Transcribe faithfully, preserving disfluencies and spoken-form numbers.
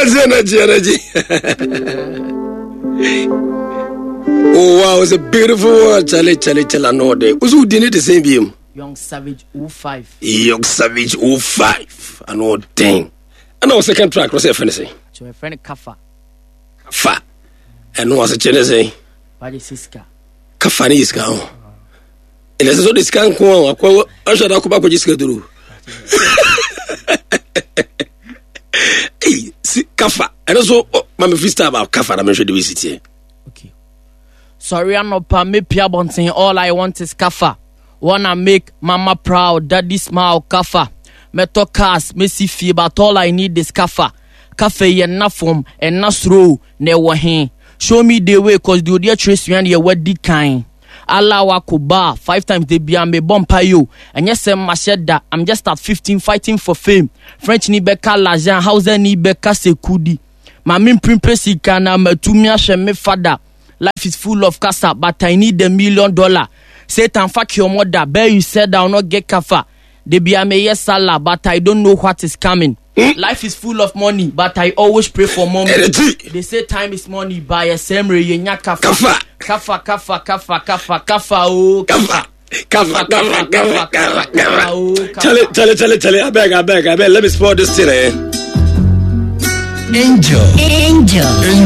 Energy, energy, energy. Oh wow, it's a beautiful word. Charlie, Charlie, Charlie, no day. Who's who did the same game? Young Savage oh five. Young Savage oh five. I know thing. And our second track, what's your friend say? To my friend Kafa. Kafa. And what's the channel say? Badi Siska. Kafa ni iska. And this is what this can go. I should have come back with this schedule. Hey, Kafa. And also, my freestyle about Kafa. I'm sure the visit here. Okay. Sorry, I'm not pa me Pia Bonting. All I want is Kafa. Wanna make mama proud, daddy smile, Kafa. Me talk cars, me see fee, but all I need is Kafa. Kafa ye na form and na slow, ne wahin. Show me the way, cause the dear trace you and your what kind. Allah wa kuba, five times they be me bompa you. And yes, I'm masheda, I'm just at fifteen fighting for fame. French ni beka lajan, Hausa ni beka sekudi. My main presi kana me tumia she me father. Life is full of casa, but I need a million dollar. Satan fuck your mother, bear you said I'll not get Kafa. They be a me yes salah, but I don't know what is coming. Mm. Life is full of money, but I always pray for money. They say time is money, buy a semre yenya Kafa. Kafa. Kafa, Kafa, Kafa, Kafa, Kafa, oh, Kafa. Kafa, Kafa, Kafa, Kafa, Kafa. Tell it, tell it, tell it, tell it. I beg, I beg, I beg. Let me spot this thing, eh? Angel. Angel. Angel.